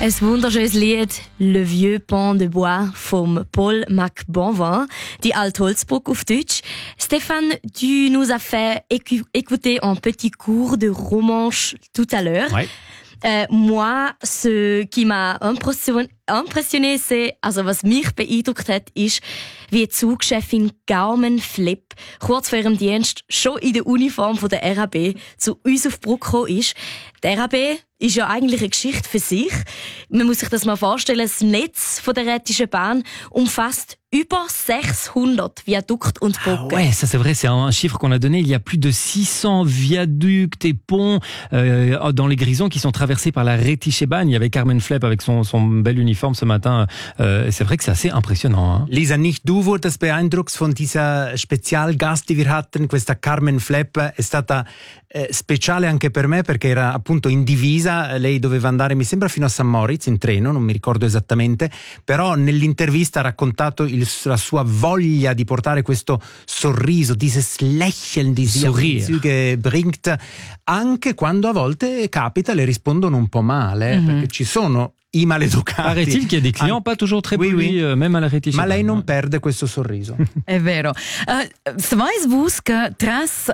Ein wunderschönes Lied, Le Vieux Pont de Bois vom Paul McBonvin, die Altholzbrücke auf Deutsch. Stéphane, tu nous as fait écouter un petit cours de romanche tout à l'heure. Ouais. Moi, ce qui m'a impressionné, c'est, also was mich beeindruckt hat, ist, wie die Zugchefin Carmen Flepp kurz vor ihrem Dienst schon in der Uniform von der RAB zu uns auf die Brücke gekommen ist. Die RAB ist ja eigentlich eine Geschichte für sich. Man muss sich das mal vorstellen, das Netz von der Rhätischen Bahn umfasst über 600 Viaducte und Brücken. Ah ouais, ça c'est vrai, c'est un chiffre qu'on a donné. Il y a plus de 600 viaducs et ponts dans les Grisons qui sont traversés par la Rhätische Bahn. Il y avait Carmen Flepp avec son bel uniforme ce matin. C'est vrai que c'est assez impressionnant. Hein. Lisa, nicht du wurdest beeindruckt von dieser Spezialgast, die wir hatten. Questa Carmen Flepp è stata speciale anche per me perché era appunto in divisa. Lei doveva andare, mi sembra, fino a St. Moritz in treno, non mi ricordo esattamente, però nell'intervista ha raccontato la sua voglia di portare questo sorriso, dieses Lächeln, die sie auf die Züge bringt, anche quando a volte capita le rispondono un po' male, perché ci sono i maleducati. Paraît-il qu'il y a des clients pas toujours très polis, même à la Rhätische Bahn. Ma lei non perde questo sorriso. È vero. Sais vus che tras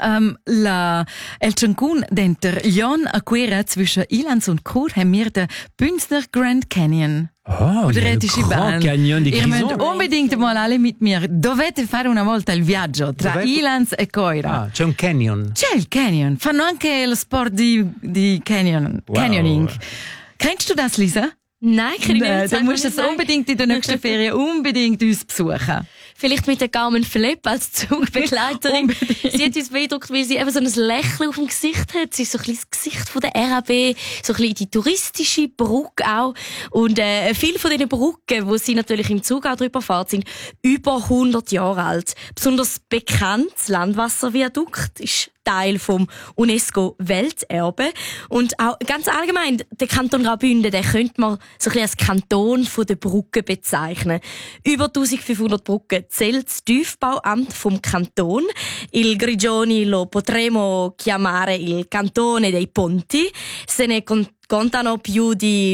el Cancun denter Jon Aquera zwischen Ilans und Chur haben wir den Bünzner Grand Canyon. Oh, le Grand Canyon di Grisons. Ihr müsst unbedingt mal alle mit mir. Dovete fare una volta il viaggio tra Ilans e Coira. Ah, c'è un canyon. C'è il canyon. Fanno anche lo sport di canyoning. Kennst du das, Lisa? Nein, kann ich nicht sagen. Du musst es unbedingt in der nächsten Ferien unbedingt uns besuchen. Vielleicht mit der Carmen Flepp als Zugbegleiterin. Sie hat uns beeindruckt, weil sie eben so ein Lächeln auf dem Gesicht hat. Sie ist so ein bisschen das Gesicht von der RAB, so ein bisschen die touristische Brücke auch. Und viele von diesen Brücken, wo sie natürlich im Zug auch drüber fährt, sind über 100 Jahre alt. Besonders bekannt, das Landwasserviadukt ist Teil vom UNESCO-Welterbe. Und auch ganz allgemein, der Kanton Graubünden, den könnte man so ein bisschen als Kanton von der Brücken bezeichnen. Über 1500 Brücken zählt das Tiefbauamt vom Kanton. Il Grigioni lo potremo chiamare il Cantone dei Ponti. Se ne contano più di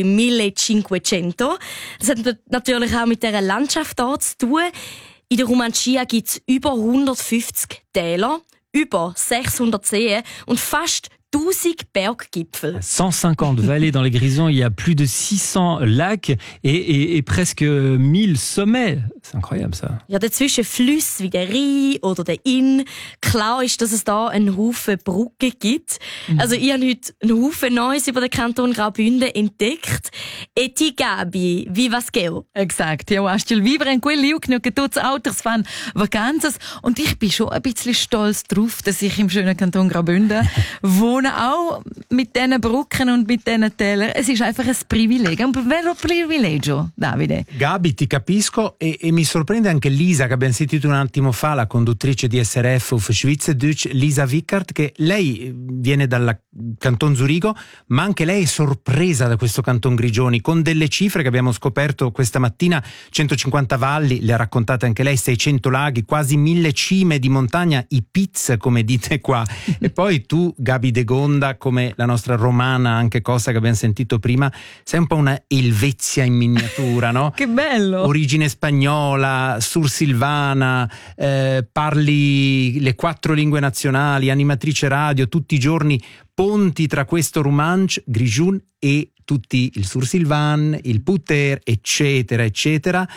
1500. Das hat natürlich auch mit dieser Landschaft dort zu tun. In der Romantia gibt es über 150 Täler, über 600 Seen und fast 1000 Berggipfel. 150 vallées dans les Grisons, il y a plus de 600 lacs et presque 1000 sommets. C'est incroyable ça. Ja, dazwischen Flüsse wie der Rhein oder der Inn. Klar ist, dass es da einen Haufen Brücken gibt. Also ich habe heute einen Haufen Neues über den Kanton Graubünden entdeckt. E ti Gabi, viva Skeo. Exakt, ja, hast du vivere in quel liu che tutti Autos fahren Vacanzas. Und ich bin schon ein bisschen stolz drauf, dass ich im schönen Kanton Graubünden wohne, auch mit diesen Brücken und mit diesen Tälern. Es ist einfach ein Privilegio, un vero privilegio, Davide. Gabi, ti capisco e mi sorprende anche Lisa, che abbiamo sentito un attimo fa, la conduttrice di SRF auf Schweizerdeutsch, Lisa Wickert, che lei viene dal Canton Zurigo, ma anche lei è sorpresa da questo Canton Grigioni, con delle cifre che abbiamo scoperto questa mattina: 150 valli, le ha raccontate anche lei, 600 laghi, quasi 1000 cime di montagna, i Piz, come dite qua. E poi tu, Gabi De Gonda, come la nostra romana, anche cosa che abbiamo sentito prima, sei un po' una Elvezia in miniatura, no? Che bello! Origine spagnola, sursilvana, parli le 4 lingue nazionali, animatrice radio, tutti i giorni ponti tra questo Romanche, Grigion e tutti il sursilvan, il puter, eccetera, eccetera.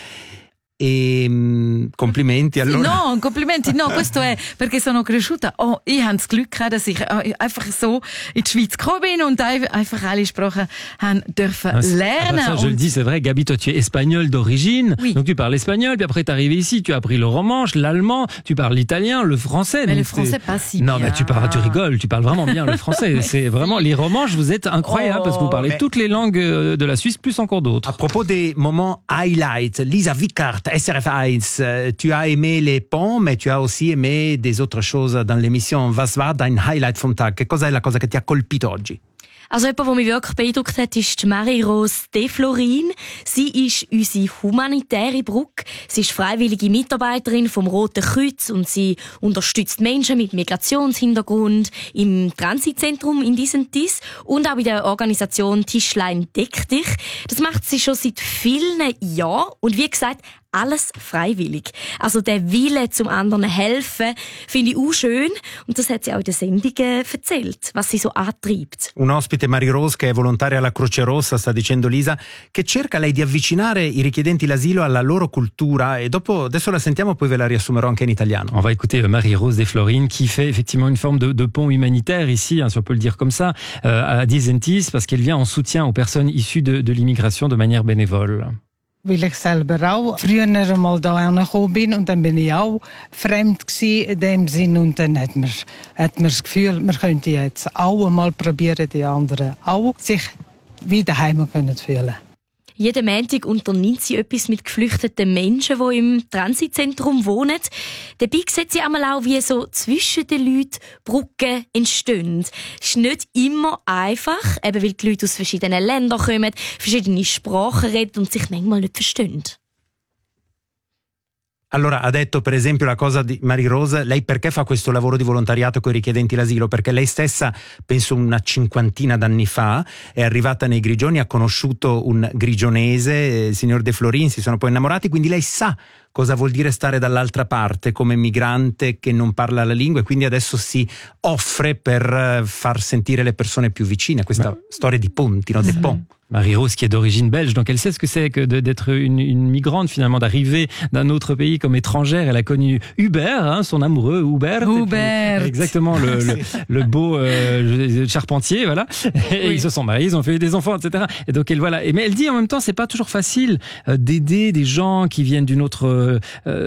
E complimenti allora. No, complimenti, no, questo è perché sono cresciuta. Oh, ich habe das Glück gehabt, dass ich einfach so in die Schweiz gekommen bin und einfach alle Sprachen haben dürfen lernen. Ça, je le dis, c'est vrai, Gabi, toi tu es espagnole d'origine, donc tu parles espagnol, puis après t'es arrivé ici, tu as appris le romanche, l'allemand, tu parles l'italien, le français. Mais le français pas si bien. Non, mais tu rigoles, tu parles vraiment bien le français. C'est vraiment, les romanches, vous êtes incroyables parce que vous parlez toutes les langues de la Suisse, plus encore d'autres. À propos des moments highlights, Lisa Wickert, SRF 1, tu as aimé les ponts, mais tu as aussi aimé des autres choses dans l'émission. Was war dein Highlight vom Tag? Che cosa è la cosa che ti ha colpito oggi? Also jemand, der mich wirklich beeindruckt hat, ist die Marie-Rose Deflorin. Sie ist unsere humanitäre Brücke. Sie ist freiwillige Mitarbeiterin vom Roten Kreuz und sie unterstützt Menschen mit Migrationshintergrund im Transitzentrum in Disentis und auch bei der Organisation Tischlein Deck dich. Das macht sie schon seit vielen Jahren und wie gesagt, alles freiwillig. Also der Wille zum anderen helfen, finde ich auch schön. Und das hat sie auch in den Sendungen erzählt, was sie so antreibt. Un ospite, Marie-Rose, che è volontaria alla Croce Rossa, sta dicendo Lisa, che cerca lei di avvicinare i richiedenti l'asilo alla loro cultura e dopo, adesso la sentiamo, poi ve la riassumerò anche in italiano. On va écouter Marie-Rose Deflorin qui fait effectivement une forme de pont humanitaire ici, si on peut le dire comme ça, à Disentis, parce qu'elle vient en soutien aux personnes issues de l'immigration de manière bénévole. Weil ich selber auch früher einmal da angekommen bin und dann bin ich auch fremd gewesen in dem Sinn und dann hat man das Gefühl, man könnte jetzt auch einmal probieren, die anderen auch sich wieder heim können fühlen. Jeden Montag unternimmt sie etwas mit geflüchteten Menschen, die im Transitzentrum wohnen. Dabei sieht sie einmal auch, wie so zwischen den Leuten Brücken entstehen. Es ist nicht immer einfach, eben weil die Leute aus verschiedenen Ländern kommen, verschiedene Sprachen reden und sich manchmal nicht verstehen. Allora, ha detto per esempio la cosa di Marie-Rose, lei perché fa questo lavoro di volontariato con i richiedenti l'asilo? Perché lei stessa, penso una 50 d'anni fa, è arrivata nei Grigioni, ha conosciuto un grigionese, il signor Deflorin, si sono poi innamorati, quindi lei sa cosa vuol dire stare dall'altra parte come migrante che non parla la lingua e quindi adesso si offre per far sentire le persone più vicine, questa storia di ponti, no? Des ponts. Marie-Rose qui est d'origine belge, donc elle sait ce que c'est que d'être une migrante finalement, d'arriver d'un autre pays comme étrangère. Elle a connu Hubert, son amoureux Hubert. Exactement, le beau charpentier, voilà. Et oui. Ils se sont mariés, ils ont fait des enfants, etc. Et donc voilà. Mais elle dit en même temps, c'est pas toujours facile d'aider des gens qui viennent d'une autre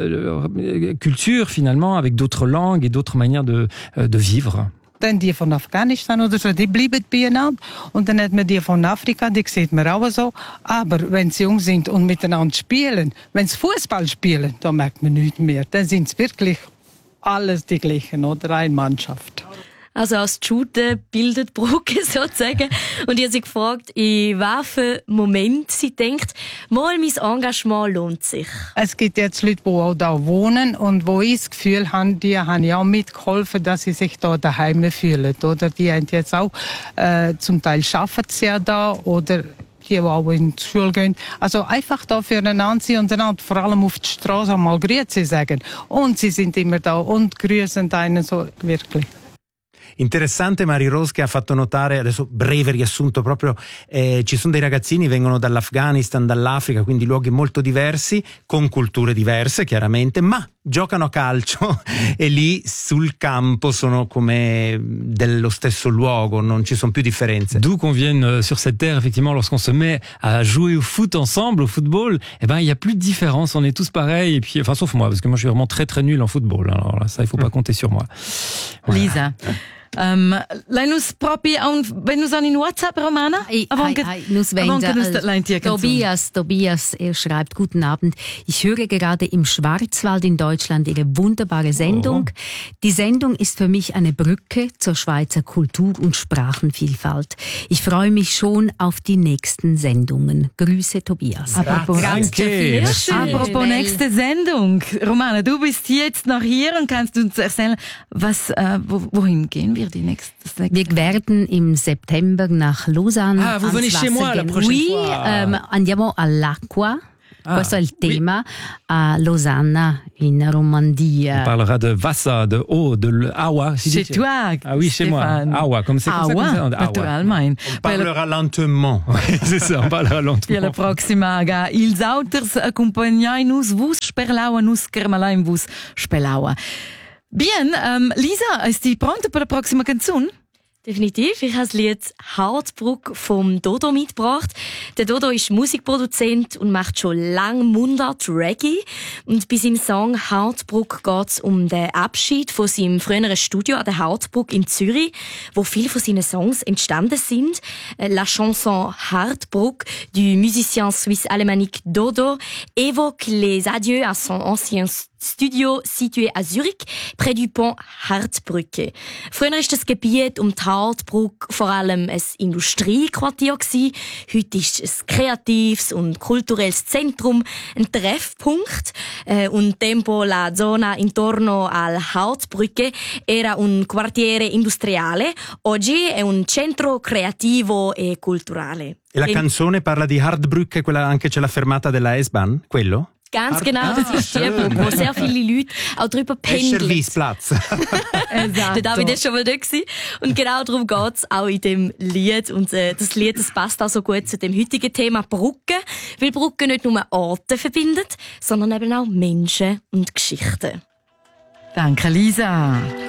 culture finalement, avec d'autres langues et d'autres manières de vivre. Dann die von Afghanistan oder so, die bleiben beieinander. Und dann hat man die von Afrika, die sieht man auch so. Aber wenn sie jung sind und miteinander spielen, wenn sie Fußball spielen, dann merkt man nichts mehr. Dann sind es wirklich alles die gleichen, oder? Eine Mannschaft. Also als Shooter bildet Brücke sozusagen. Und ich habe sie gefragt, in welchem Moment sie denkt, mal mein Engagement lohnt sich. Es gibt jetzt Leute, die auch da wohnen und wo ich das Gefühl habe, die haben ja auch mitgeholfen, dass sie sich da daheim fühlen. Oder die haben jetzt auch, zum Teil arbeiten sie ja da oder die auch in die Schule gehen. Also einfach da füreinander sein und dann vor allem auf die Straße mal Grüezi sagen. Und sie sind immer da und grüßen einen so wirklich. Interessante Marie-Rose che ha fatto notare, adesso breve riassunto proprio, ci sono dei ragazzini, vengono dall'Afghanistan, dall'Africa, quindi luoghi molto diversi, con culture diverse chiaramente, ma giocano a calcio e lì sul campo sono come dello stesso luogo, non ci sono più differenze. D'où qu'on vienne sur cette terre, effectivement, lorsqu'on se met à jouer au foot ensemble, au football, eh ben il y a plus de différence, on est tous pareils, et puis, enfin sauf moi, parce que moi je suis vraiment très très nul en football, alors là, ça il faut pas compter sur moi. Voilà. Lisa. Lei nus propi wenn nus an in WhatsApp Romana? Tobias, er schreibt: Guten Abend. Ich höre gerade im Schwarzwald in Deutschland Ihre wunderbare Sendung. Die Sendung ist für mich eine Brücke zur Schweizer Kultur- und Sprachenvielfalt. Ich freue mich schon auf die nächsten Sendungen. Grüße, Tobias. Apropos nächste Sendung. Romana, du bist jetzt noch hier und kannst uns erzählen, wohin gehen wir? Wir werden im September nach Lausanne vous venez chez moi la prochaine fois. Andiamo all'acqua. Questo è il tema a Lausanne in Romandie. On parlera de Wasser, de eau, de Awa. Chez toi. Ah oui, chez moi. Awa, comme c'est comme ça. Naturalmente. On parlera lentement. C'est ça, on parlera lentement. La prossima ga ils auters accompagnai-nus vus sperlaua nus kermalaim vus spelaua. Bien, Lisa, ist die pronta per la prossima canzone? Definitiv. Ich habe das Lied «Hartbrück» vom Dodo mitgebracht. Der Dodo ist Musikproduzent und macht schon lange Mundart Reggae. Und bei seinem Song «Hartbrück» geht es um den Abschied von seinem früheren Studio an der Hartbrück in Zürich, wo viele von seinen Songs entstanden sind. La chanson «Hartbrück» du musicien suisse alémanique Dodo évoque les adieux à son ancien Studio situé à Zürich, près du Pont Hardbrücke. Früher war das Gebiet um die Hardbrücke vor allem ein Industriequartier gewesen. Heute ist es ein kreatives und kulturelles Zentrum, ein Treffpunkt. Un tempo la zona intorno al Hardbrücke era un quartiere industriale. Oggi è un centro creativo e culturale. E la canzone parla di Hardbrücke, quella anche c'è la fermata della S-Bahn, quello? Ganz genau, das ist die Brücke, wo sehr viele Leute auch drüber pendeln. Serviceplatz. Der David ist schon mal da gewesen. Und genau darum geht's auch in dem Lied. Und das Lied, das passt auch so gut zu dem heutigen Thema Brücken, weil Brücken nicht nur Orte verbindet, sondern eben auch Menschen und Geschichten. Danke, Lisa.